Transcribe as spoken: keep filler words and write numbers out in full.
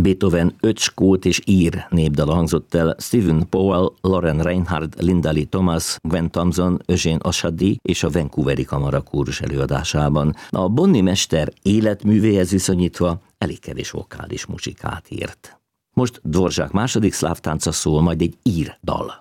Beethoven öt skót és ír népdala hangzott el Stephen Powell, Lauren Reinhardt, Linda Lee Thomas, Gwen Thompson, Eugene Ashadi és a Vancouveri Kamara kórus előadásában. A bonni mester életművéhez viszonyítva elég kevés vokális muzsikát írt. Most Dvorak második szláv tánca szól, majd egy ír dal.